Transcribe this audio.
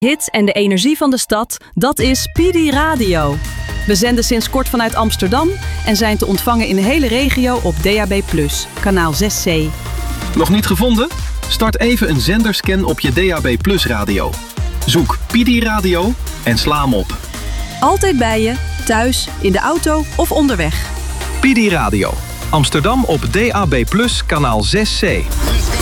Hits en de energie van de stad, dat is PD Radio. We zenden sinds kort vanuit Amsterdam en zijn te ontvangen in de hele regio op DAB+, kanaal 6C. Nog niet gevonden? Start even een zenderscan op je DAB+ radio. Zoek PD Radio en sla hem op. Altijd bij je, thuis, in de auto of onderweg. PD Radio. Amsterdam op DAB+, kanaal 6C.